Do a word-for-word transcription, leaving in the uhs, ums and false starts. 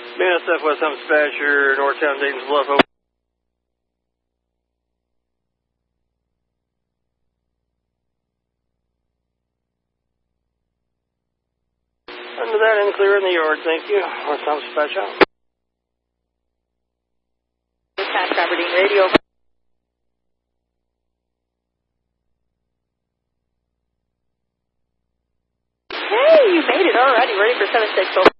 Man, Southwest Home Dispatcher, Northtown, Dayton's Bluff. Over. Under that, and clear in the yard. Thank you. Northtown Dispatch out. Dispatch Aberdeen Radio. Hey, you made it already. Ready for seven six.